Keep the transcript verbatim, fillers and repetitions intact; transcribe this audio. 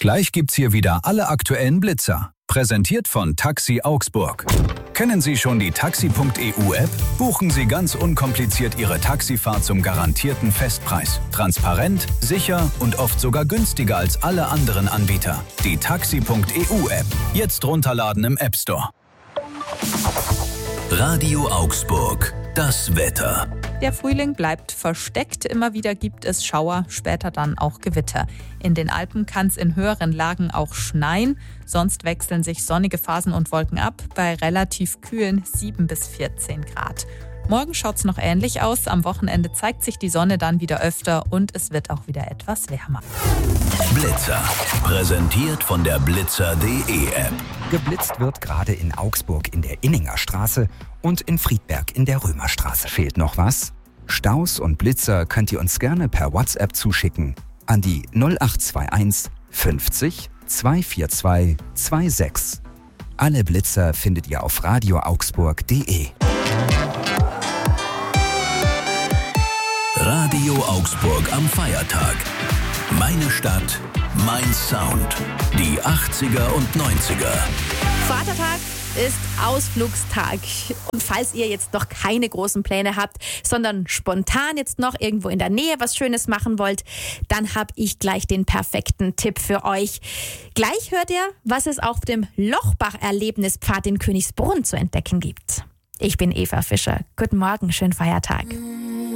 Gleich gibt's hier wieder alle aktuellen Blitzer. Präsentiert von Taxi Augsburg. Kennen Sie schon die taxi punkt e u App? Buchen Sie ganz unkompliziert Ihre Taxifahrt zum garantierten Festpreis. Transparent, sicher und oft sogar günstiger als alle anderen Anbieter. Die taxi punkt e u App. Jetzt runterladen im App Store. Radio Augsburg. Das Wetter. Der Frühling bleibt versteckt. Immer wieder gibt es Schauer, später dann auch Gewitter. In den Alpen kann es in höheren Lagen auch schneien. Sonst wechseln sich sonnige Phasen und Wolken ab bei relativ kühlen sieben bis vierzehn Grad. Morgen schaut es noch ähnlich aus. Am Wochenende zeigt sich die Sonne dann wieder öfter und es wird auch wieder etwas wärmer. Blitzer. Präsentiert von der blitzer punkt de App. Geblitzt wird gerade in Augsburg in der Inninger Straße und in Friedberg in der Römerstraße. Fehlt noch was? Staus und Blitzer könnt ihr uns gerne per WhatsApp zuschicken an die null acht zwei eins fünfzig zweihundertzweiundvierzig sechsundzwanzig. Alle Blitzer findet ihr auf radio augsburg punkt de. Radio Augsburg am Feiertag. Meine Stadt, mein Sound. Die achtziger und neunziger. Vatertag ist Ausflugstag. Und falls ihr jetzt noch keine großen Pläne habt, sondern spontan jetzt noch irgendwo in der Nähe was Schönes machen wollt, dann habe ich gleich den perfekten Tipp für euch. Gleich hört ihr, was es auf dem Lochbach-Erlebnispfad in Königsbrunn zu entdecken gibt. Ich bin Eva Fischer. Guten Morgen, schönen Feiertag.